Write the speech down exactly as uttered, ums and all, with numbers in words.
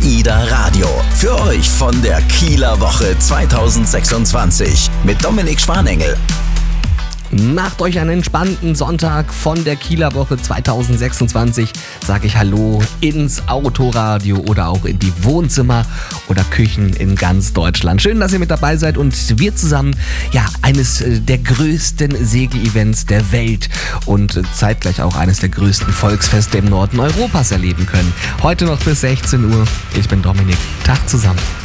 AIDA Radio. Für euch von der Kieler Woche zwanzig sechsundzwanzig mit Dominik Schwanengel. Macht euch einen entspannten Sonntag von der Kieler Woche zwanzig sechsundzwanzig. Sage ich Hallo ins Autoradio oder auch in die Wohnzimmer oder Küchen in ganz Deutschland. Schön, dass ihr mit dabei seid und wir zusammen, ja, eines der größten Segelevents der Welt und zeitgleich auch eines der größten Volksfeste im Norden Europas erleben können. Heute noch bis sechzehn Uhr. Ich bin Dominik. Tag zusammen.